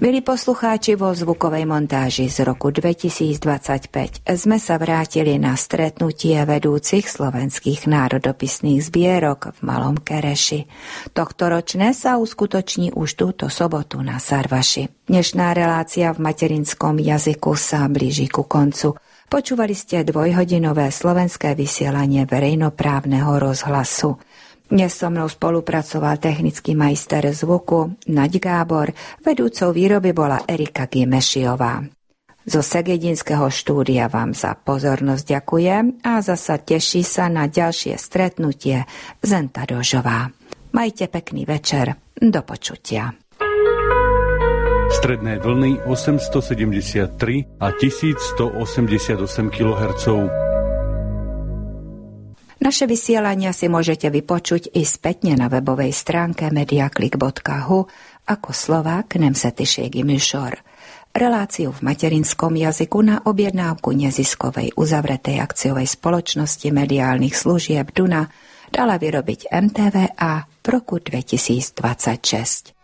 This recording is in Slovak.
Milí poslucháči, vo zvukovej montáži z roku 2025 sme sa vrátili na stretnutie vedúcich slovenských národopisných zbierok v Malom Kereši. Tohtoročné sa uskutoční už túto sobotu na Sarvaši. Dnešná relácia v materinskom jazyku sa blíži ku koncu. Počúvali ste dvojhodinové slovenské vysielanie verejnoprávneho rozhlasu. Dnes so mnou spolupracoval technický majster zvuku Naď Gábor, vedúcou výroby bola Erika Gimešiová. Zo segedinského štúdia vám za pozornosť ďakujem a zasa teší sa na ďalšie stretnutie Zenta Dožová. Majte pekný večer, do počutia. Stredné vlny 873 a 1188 kHz. Naše vysielania si môžete vypočuť i spätne na webovej stránke mediaclick.hu ako Slovák Nemzetiségi műsor. Reláciu v materinskom jazyku na objednávku neziskovej uzavretej akciovej spoločnosti mediálnych služieb Duna dala vyrobiť MTVA v roku 2026.